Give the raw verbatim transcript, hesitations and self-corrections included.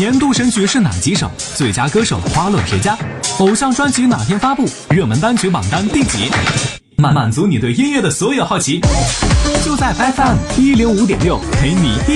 年度神曲是哪几首？最佳歌手花落谁家？偶像专辑哪天发布？热门单曲榜单第几？满满足你对音乐的所有好奇，就在 F M 一零五点六陪你一